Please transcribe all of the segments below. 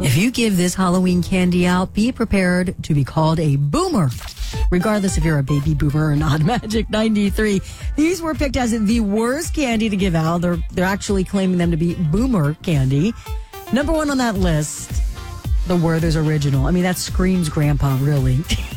If you give this Halloween candy out, be prepared to be called a boomer. Regardless if you're a baby boomer or not, Magic 93. These were picked as the worst candy to give out. They're actually claiming them to be boomer candy. Number one on that list, the Werther's Original. I mean, that screams Grandpa, really.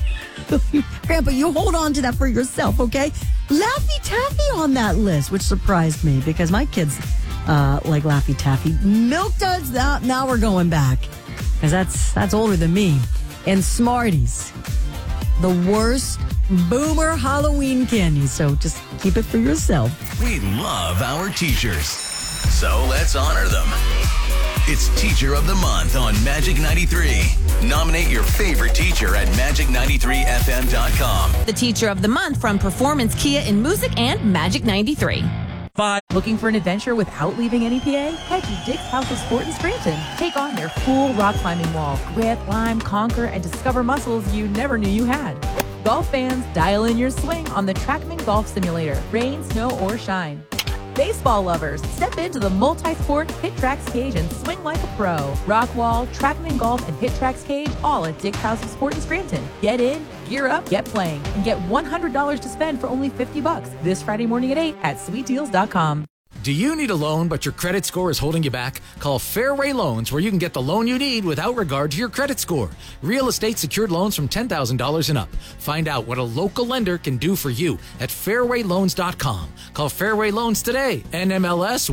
Grandpa, you hold on to that for yourself, okay? Laffy Taffy on that list, which surprised me because my kids like Laffy Taffy. Milk Duds, now we're going back because that's older than me. And Smarties, the worst boomer Halloween candy. So just keep it for yourself. We love our teachers, so let's honor them. It's Teacher of the Month on Magic 93. Nominate your favorite teacher at magic93fm.com. The Teacher of the Month from Performance Kia in Music and Magic 93. Looking for an adventure without leaving NEPA? Head to Dick's House of Sport in Scranton. Take on their full rock climbing wall. Grit, climb, conquer, and discover muscles you never knew you had. Golf fans, dial in your swing on the TrackMan Golf Simulator. Rain, snow, or shine. Baseball lovers, step into the multi-sport HitTrax cage and swing like a pro. Rockwall, TrackMan Golf, and HitTrax cage, all at Dick's House of Sport in Scranton. Get in, gear up, get playing, and get $100 to spend for only $50 this Friday morning at 8 at sweetdeals.com. Do you need a loan but your credit score is holding you back? Call Fairway Loans where you can get the loan you need without regard to your credit score. Real estate secured loans from $10,000 and up. Find out what a local lender can do for you at fairwayloans.com. Call Fairway Loans today. NMLS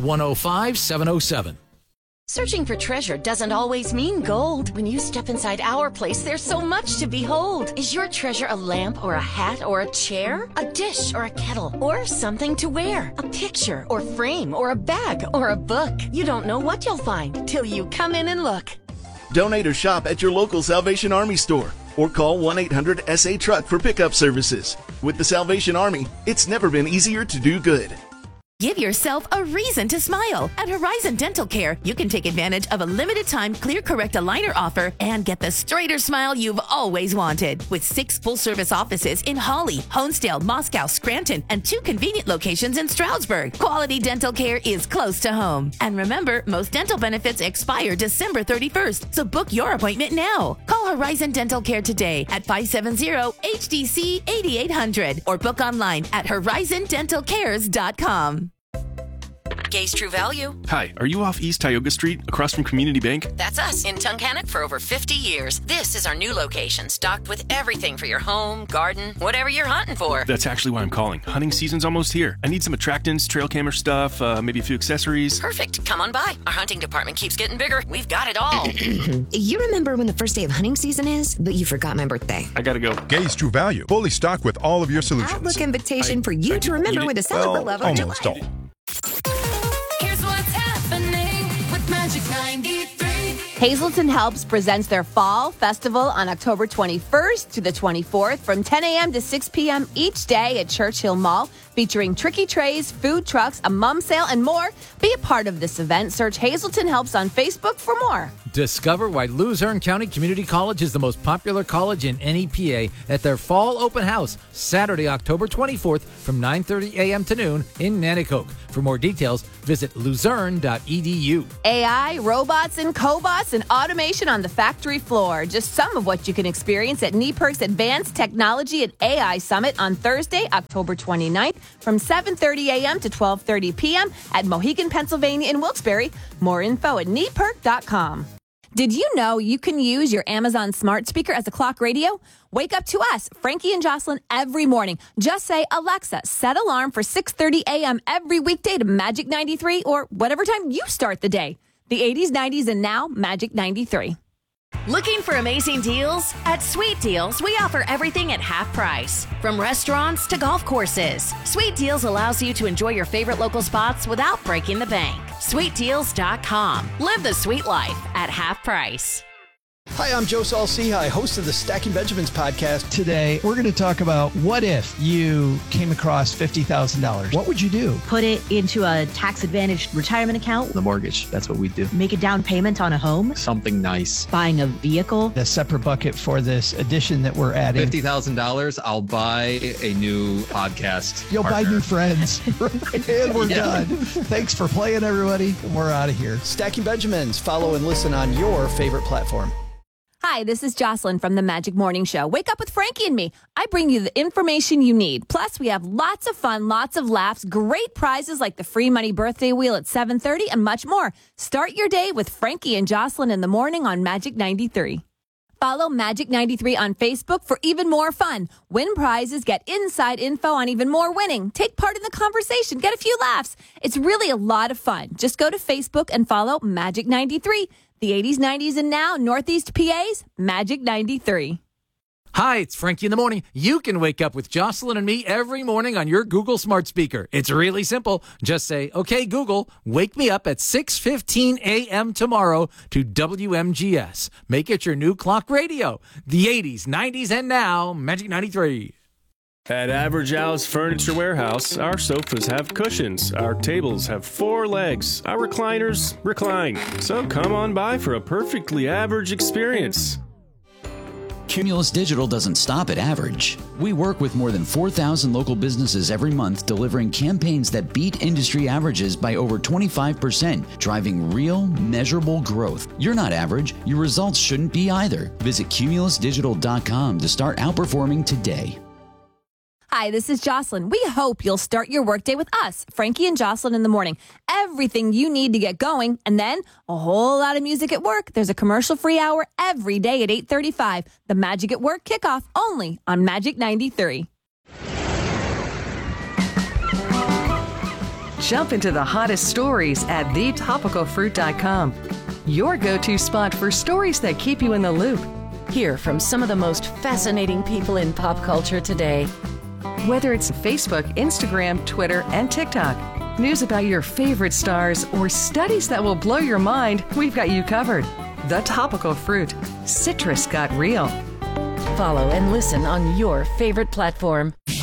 105707. Searching for treasure doesn't always mean gold. When you step inside our place, there's so much to behold. Is your treasure a lamp or a hat or a chair? A dish or a kettle or something to wear? A picture or frame or a bag or a book? You don't know what you'll find till you come in and look. Donate or shop at your local Salvation Army store or call 1-800-SA-TRUCK for pickup services. With the Salvation Army, it's never been easier to do good. Give yourself a reason to smile. At Horizon Dental Care, you can take advantage of a limited-time Clear Correct aligner offer and get the straighter smile you've always wanted. With 6 full-service offices in Hawley, Honesdale, Moscow, Scranton, and 2 convenient locations in Stroudsburg. Quality dental care is close to home. And remember, most dental benefits expire December 31st, so book your appointment now. Call Horizon Dental Care today at 570-HDC-8800 or book online at horizondentalcares.com. Gay's True Value. Hi, are you off East Tioga Street, across from Community Bank? That's us in Tunkhannock for over 50 years. This is our new location, stocked with everything for your home, garden, whatever you're hunting for. That's actually why I'm calling. Hunting season's almost here. I need some attractants, trail camera stuff, maybe a few accessories. Perfect. Come on by. Our hunting department keeps getting bigger. We've got it all. You remember when the first day of hunting season is, but you forgot my birthday. I gotta go. Gay's True Value, fully stocked with all of your solutions. Outlook invitation for you to remember with a celebrate love of almost all. Magic 93. Hazelton Helps presents their Fall Festival on October 21st to the 24th from 10 a.m. to 6 p.m. each day at Churchill Mall, featuring tricky trays, food trucks, a mum sale, and more. Be a part of this event. Search Hazelton Helps on Facebook for more. Discover why Luzerne County Community College is the most popular college in NEPA at their Fall Open House, Saturday, October 24th from 9:30 a.m. to noon in Nanticoke. For more details, visit luzerne.edu. AI, robots, and cobots, and automation on the factory floor. Just some of what you can experience at NEPERC's Advanced Technology and AI Summit on Thursday, October 29th from 7:30 a.m. to 12:30 p.m. at Mohegan, Pennsylvania in Wilkes-Barre. More info at neperc.com. Did you know you can use your Amazon smart speaker as a clock radio? Wake up to us, Frankie and Jocelyn, every morning. Just say, Alexa, set alarm for 6:30 a.m. every weekday to Magic 93 or whatever time you start the day. The 80s, 90s, and now Magic 93. Looking for amazing deals? At Sweet Deals, we offer everything at half price. From restaurants to golf courses, Sweet Deals allows you to enjoy your favorite local spots without breaking the bank. SweetDeals.com. Live the sweet life at half price. Hi, I'm Joe Saul-Sehy, host of the Stacking Benjamins podcast. Today, we're going to talk about what if you came across $50,000? What would you do? Put it into a tax-advantaged retirement account. The mortgage. That's what we do. Make a down payment on a home. Something nice. Buying a vehicle. A separate bucket for this addition that we're adding. $50,000, I'll buy a new podcast. You'll partner. buy new friends. And we're done. Thanks for playing, everybody. We're out of here. Stacking Benjamins. Follow and listen on your favorite platform. Hi, this is Jocelyn from the Magic Morning Show. Wake up with Frankie and me. I bring you the information you need. Plus, we have lots of fun, lots of laughs, great prizes like the free money birthday wheel at 7:30 and much more. Start your day with Frankie and Jocelyn in the morning on Magic 93. Follow Magic 93 on Facebook for even more fun. Win prizes, get inside info on even more winning. Take part in the conversation, get a few laughs. It's really a lot of fun. Just go to Facebook and follow Magic 93. The 80s, 90s, and now Northeast PA's Magic 93. Hi, it's Frankie in the morning. You can wake up with Jocelyn and me every morning on your Google smart speaker. It's really simple. Just say, okay, Google, wake me up at 6:15 a.m. tomorrow to WMGS. Make it your new clock radio. The 80s, 90s, and now Magic 93. At Average Al's Furniture Warehouse, our sofas have cushions, our tables have 4 legs, our recliners recline. So come on by for a perfectly average experience. Cumulus Digital doesn't stop at average. We work with more than 4,000 local businesses every month, delivering campaigns that beat industry averages by over 25%, driving real, measurable growth. You're not average. Your results shouldn't be either. Visit cumulusdigital.com to start outperforming today. Hi, this is Jocelyn. We hope you'll start your workday with us, Frankie and Jocelyn in the morning. Everything you need to get going, and then a whole lot of music at work. There's a commercial-free hour every day at 8:35. The Magic at Work kickoff only on Magic 93. Jump into the hottest stories at thetopicalfruit.com. Your go-to spot for stories that keep you in the loop. Hear from some of the most fascinating people in pop culture today. Whether it's Facebook, Instagram, Twitter, and TikTok, news about your favorite stars, or studies that will blow your mind, we've got you covered. The Topical Fruit. Citrus got real. Follow and listen on your favorite platform.